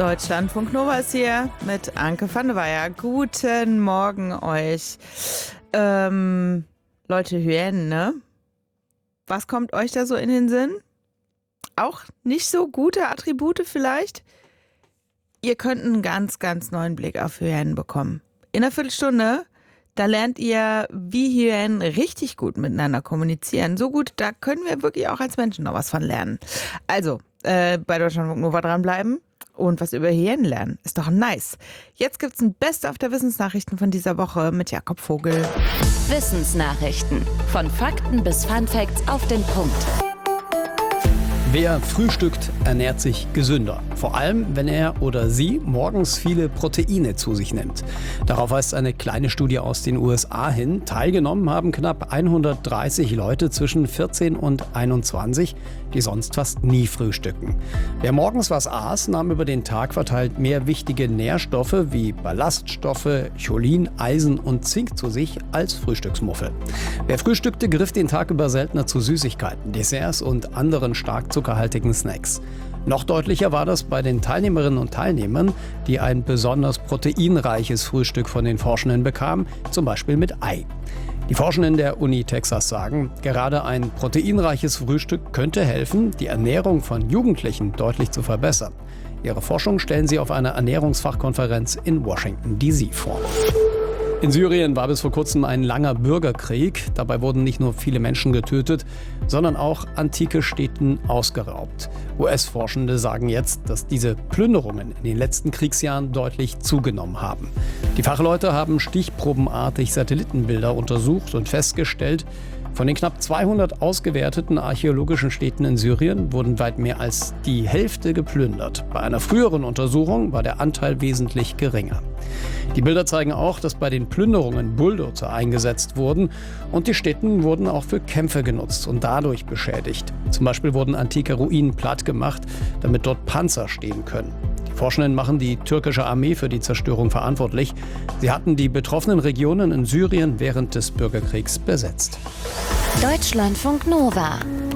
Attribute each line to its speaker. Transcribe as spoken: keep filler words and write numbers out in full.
Speaker 1: Deutschlandfunk Nova ist hier mit Anke van der Weyer. Guten Morgen euch. Ähm, Leute, Hyänen, ne? Was kommt euch da so in den Sinn? Auch nicht so gute Attribute vielleicht? Ihr könnt einen ganz, ganz neuen Blick auf Hyänen bekommen. In einer Viertelstunde, da lernt ihr, wie Hyänen richtig gut miteinander kommunizieren. So gut, da können wir wirklich auch als Menschen noch was von lernen. Also, äh, bei Deutschlandfunk Nova dranbleiben. Und was über Hyänen lernen. Ist doch nice. Jetzt gibt's ein Best-of der Wissensnachrichten von dieser Woche mit Jakob Vogel.
Speaker 2: Wissensnachrichten. Von Fakten bis Funfacts auf den Punkt.
Speaker 3: Wer frühstückt, ernährt sich gesünder. Vor allem, wenn er oder sie morgens viele Proteine zu sich nimmt. Darauf weist eine kleine Studie aus den U S A hin. Teilgenommen haben knapp hundertdreißig Leute zwischen vierzehn und einundzwanzig, die sonst fast nie frühstücken. Wer morgens was aß, nahm über den Tag verteilt mehr wichtige Nährstoffe wie Ballaststoffe, Cholin, Eisen und Zink zu sich als Frühstücksmuffel. Wer frühstückte, griff den Tag über seltener zu Süßigkeiten, Desserts und anderen stark zuckerhaltigen Snacks. Noch deutlicher war das bei den Teilnehmerinnen und Teilnehmern, die ein besonders proteinreiches Frühstück von den Forschenden bekamen, zum Beispiel mit Ei. Die Forschenden der Uni Texas sagen, gerade ein proteinreiches Frühstück könnte helfen, die Ernährung von Jugendlichen deutlich zu verbessern. Ihre Forschung stellen sie auf einer Ernährungsfachkonferenz in Washington D C vor. In Syrien war bis vor kurzem ein langer Bürgerkrieg. Dabei wurden nicht nur viele Menschen getötet, sondern auch antike Städten ausgeraubt. U S-Forschende sagen jetzt, dass diese Plünderungen in den letzten Kriegsjahren deutlich zugenommen haben. Die Fachleute haben stichprobenartig Satellitenbilder untersucht und festgestellt, von den knapp zweihundert ausgewerteten archäologischen Städten in Syrien wurden weit mehr als die Hälfte geplündert. Bei einer früheren Untersuchung war der Anteil wesentlich geringer. Die Bilder zeigen auch, dass bei den Plünderungen Bulldozer eingesetzt wurden und die Stätten wurden auch für Kämpfe genutzt und dadurch beschädigt. Zum Beispiel wurden antike Ruinen plattgemacht, damit dort Panzer stehen können. Die Forschenden machen die türkische Armee für die Zerstörung verantwortlich. Sie hatten die betroffenen Regionen in Syrien während des Bürgerkriegs besetzt.
Speaker 2: Deutschlandfunk Nova.